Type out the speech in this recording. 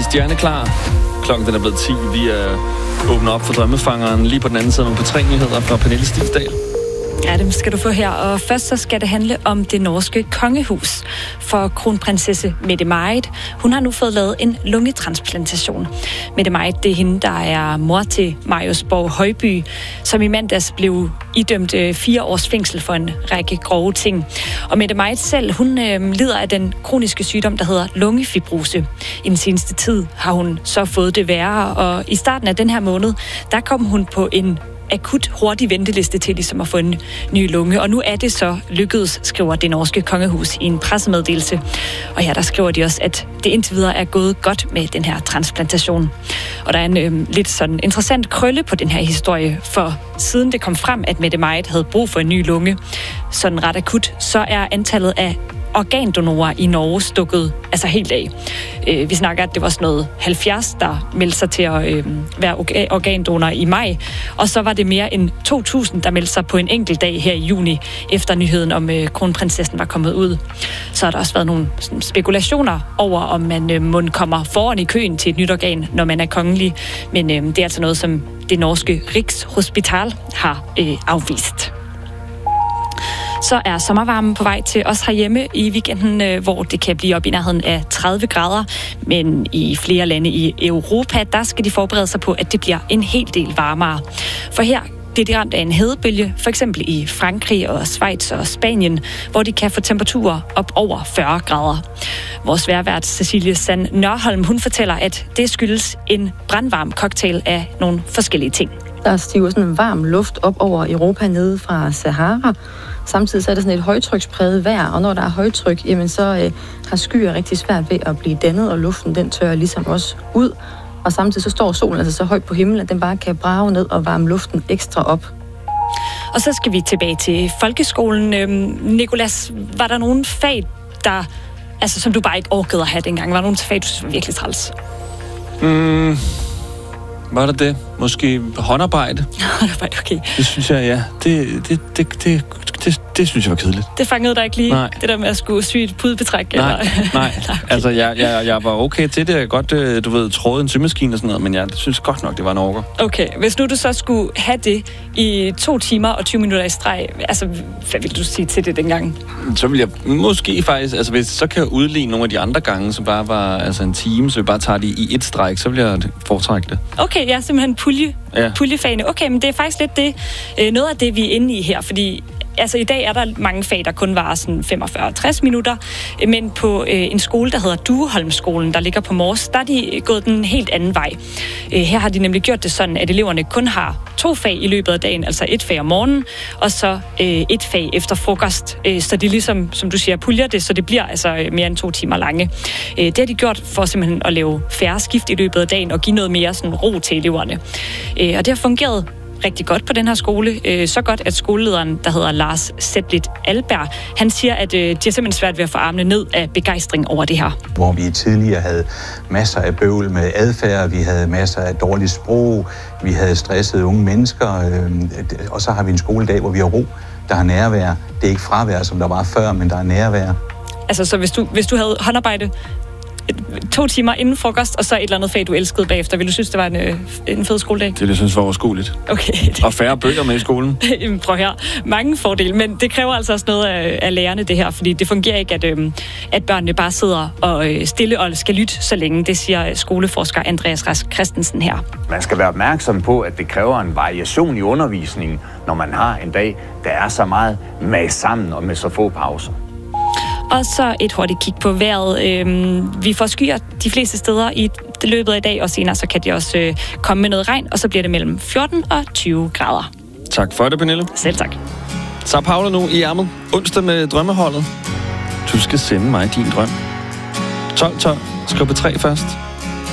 stjerneklar. Klokken den er blevet 10. Vi er åbnet op for Drømmefangeren lige på den anden side af nogle P3-nyheder fra Pernille Stilsdal. Ja, dem skal du få her. Og først så skal det handle om det norske kongehus. For kronprinsesse Mette-Marit, hun har nu fået lavet en lungetransplantation. Mette-Marit, det er hende, der er mor til Marius Borg Højby, som i mandags blev idømt 4 års fængsel for en række grove ting. Og Mette-Marit selv, hun lider af den kroniske sygdom, der hedder lungefibrose. I den seneste tid har hun så fået det værre, og i starten af den her måned, der kom hun på en akut hurtig venteliste til ligesom at få en ny lunge. Og nu er det så lykkedes, skriver det norske kongehus i en pressemeddelelse. Og her der skriver de også, at det indtil videre er gået godt med den her transplantation. Og der er en lidt sådan interessant krølle på den her historie, for siden det kom frem, at Mette-Marit havde brug for en ny lunge, sådan ret akut, så er antallet af organdonorer i Norge stukket altså helt af. Vi snakker, at det var sådan noget 70, der meldte sig til at være organdonor i maj, og så var det mere end 2.000, der meldte sig på en enkelt dag her i juni, efter nyheden om kronprinsessen var kommet ud. Så har der også været nogle spekulationer over, om man må kommer foran i køen til et nyt organ, når man er kongelig, men det er altså noget, som det norske Rigshospital har afvist. Så er sommervarmen på vej til os herhjemme i weekenden, hvor det kan blive op i nærheden af 30 grader. Men i flere lande i Europa, der skal de forberede sig på, at det bliver en hel del varmere. For her bliver de ramt af en hedebølge, for eksempel i Frankrig og Schweiz og Spanien, hvor de kan få temperaturer op over 40 grader. Vores vejrvært Cecilie Sand Nørholm, hun fortæller, at det skyldes en brandvarm cocktail af nogle forskellige ting. Der stiger sådan en varm luft op over Europa nede fra Sahara. Samtidig så er der sådan et højtrykspræget vejr, og når der er højtryk, jamen så har skyer rigtig svært ved at blive dannet, og luften den tørrer ligesom også ud. Og samtidig så står solen altså så højt på himlen, at den bare kan brage ned og varme luften ekstra op. Og så skal vi tilbage til folkeskolen. Nicolas, var der nogle fag, der, altså, som du bare ikke orkede at have dengang? Var der nogle fag, du synes var virkelig træls? Var der det? Måske håndarbejde? Håndarbejde, okay. Det synes jeg, ja. Det synes jeg var kedeligt. Det fangede dig ikke lige? Nej. Det der med at skulle sy et pudebetræk? Nej. Okay. Altså, jeg var okay til det. Jeg godt, du ved, trådede en symaskine og sådan noget, men jeg synes godt nok, det var en orker. Okay, hvis nu du så skulle have det i 2 timer og 20 minutter i streg, altså, hvad vil du sige til det dengang? Så vil jeg måske faktisk, altså hvis så kan jeg udligne nogle af de andre gange, som bare var altså en time, så vi bare tager det i et stræk, så vil jeg foretrække det. Okay, ja, simpelthen puljefagene. Okay, men det er faktisk lidt det, noget af det, vi er inde i her, fordi altså i dag er der mange fag, der kun varer sådan 45-60 minutter, men på en skole, der hedder Dueholmskolen, der ligger på Mors, der er de gået den helt anden vej. Her har de nemlig gjort det sådan, at eleverne kun har 2 fag i løbet af dagen, altså 1 fag om morgenen, og så 1 fag efter frokost. Så de ligesom, som du siger, puljer det, så det bliver altså mere end 2 timer lange. Det har de gjort for simpelthen at lave færre skift i løbet af dagen og give noget mere sådan ro til eleverne. Og det har fungeret rigtig godt på den her skole. Så godt, at skolelederen, der hedder Lars Sætlit Alberg, han siger, at de har simpelthen svært ved at få armene ned af begejstring over det her. Hvor vi tidligere havde masser af bøvl med adfærd, vi havde masser af dårligt sprog, vi havde stressede unge mennesker, og så har vi en skoledag, hvor vi har ro, der har nærvær. Det er ikke fravær, som der var før, men der er nærvær. Altså, så hvis du havde håndarbejde 2 timer inden frokost, og så et eller andet fag, du elskede bagefter. Vil du synes, det var en fed skoledag? Det synes var overskueligt. Okay. Og færre bøger med i skolen. Prøv her. Mange fordele, men det kræver altså også noget af lærerne, det her, fordi det fungerer ikke, at børnene bare sidder og stille og skal lytte så længe. Det siger skoleforsker Andreas Rask Christensen her. Man skal være opmærksom på, at det kræver en variation i undervisningen, når man har en dag, der er så meget med sammen og med så få pauser. Og så et hurtigt kig på vejret. Vi får skyer de fleste steder i løbet af dag, og senere så kan det også komme med noget regn, og så bliver det mellem 14 og 20 grader. Tak for det, Pernille. Selv tak. Så er Paula nu i ærmet. Onsdag med drømmeholdet. Du skal sende mig din drøm. 12 skriv på 3 først.